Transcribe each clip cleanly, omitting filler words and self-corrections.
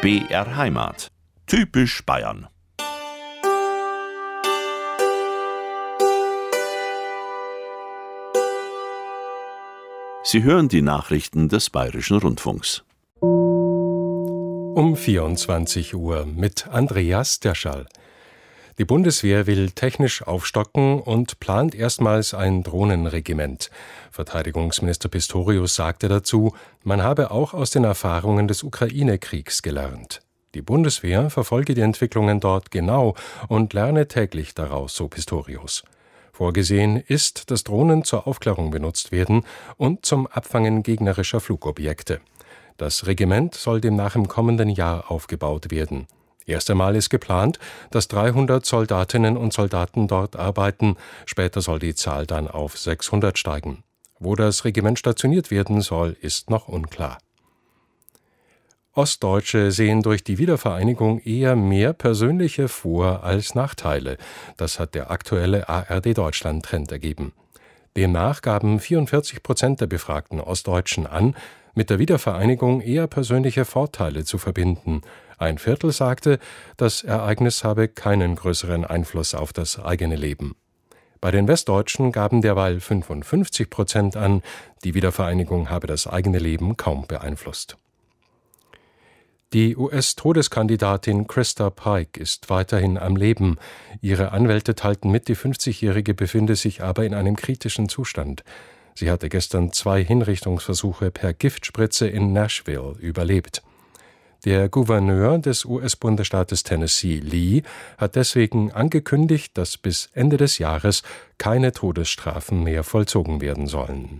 BR Heimat. Typisch Bayern. Sie hören die Nachrichten des Bayerischen Rundfunks. Um 24 Uhr mit Andreas Derschall. Die Bundeswehr will technisch aufstocken und plant erstmals ein Drohnenregiment. Verteidigungsminister Pistorius sagte dazu, man habe auch aus den Erfahrungen des Ukraine-Kriegs gelernt. Die Bundeswehr verfolge die Entwicklungen dort genau und lerne täglich daraus, so Pistorius. Vorgesehen ist, dass Drohnen zur Aufklärung benutzt werden und zum Abfangen gegnerischer Flugobjekte. Das Regiment soll demnach im kommenden Jahr aufgebaut werden. Erst einmal ist geplant, dass 300 Soldatinnen und Soldaten dort arbeiten. Später soll die Zahl dann auf 600 steigen. Wo das Regiment stationiert werden soll, ist noch unklar. Ostdeutsche sehen durch die Wiedervereinigung eher mehr persönliche Vor- als Nachteile. Das hat der aktuelle ARD-Deutschland-Trend ergeben. Demnach gaben 44% der befragten Ostdeutschen an, mit der Wiedervereinigung eher persönliche Vorteile zu verbinden. Ein Viertel sagte, das Ereignis habe keinen größeren Einfluss auf das eigene Leben. Bei den Westdeutschen gaben derweil 55% an, die Wiedervereinigung habe das eigene Leben kaum beeinflusst. Die US-Todeskandidatin Krista Pike ist weiterhin am Leben. Ihre Anwälte teilten mit, die 50-Jährige befinde sich aber in einem kritischen Zustand. Sie hatte gestern 2 Hinrichtungsversuche per Giftspritze in Nashville überlebt. Der Gouverneur des US-Bundesstaates Tennessee, Lee, hat deswegen angekündigt, dass bis Ende des Jahres keine Todesstrafen mehr vollzogen werden sollen.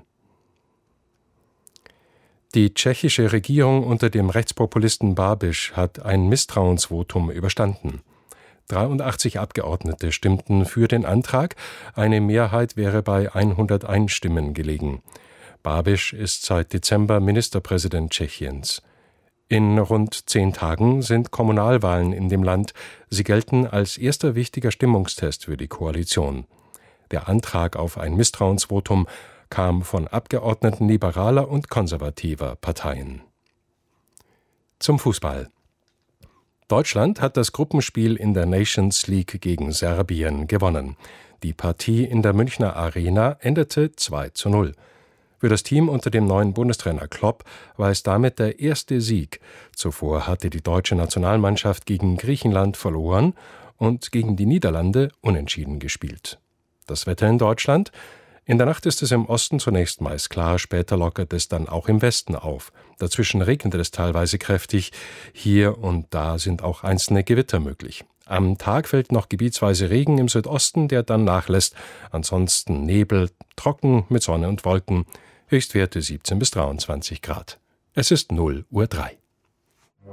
Die tschechische Regierung unter dem Rechtspopulisten Babiš hat ein Misstrauensvotum überstanden. 83 Abgeordnete stimmten für den Antrag, eine Mehrheit wäre bei 101 Stimmen gelegen. Babiš ist seit Dezember Ministerpräsident Tschechiens. In rund 10 Tagen sind Kommunalwahlen in dem Land. Sie gelten als erster wichtiger Stimmungstest für die Koalition. Der Antrag auf ein Misstrauensvotum kam von Abgeordneten liberaler und konservativer Parteien. Zum Fußball. Deutschland hat das Gruppenspiel in der Nations League gegen Serbien gewonnen. Die Partie in der Münchner Arena endete 2:0. Für das Team unter dem neuen Bundestrainer Klopp war es damit der erste Sieg. Zuvor hatte die deutsche Nationalmannschaft gegen Griechenland verloren und gegen die Niederlande unentschieden gespielt. Das Wetter in Deutschland? In der Nacht ist es im Osten zunächst meist klar, später lockert es dann auch im Westen auf. Dazwischen regnet es teilweise kräftig. Hier und da sind auch einzelne Gewitter möglich. Am Tag fällt noch gebietsweise Regen im Südosten, der dann nachlässt. Ansonsten Nebel, trocken mit Sonne und Wolken. Höchstwerte 17 bis 23 Grad. Es ist 0:03 Uhr.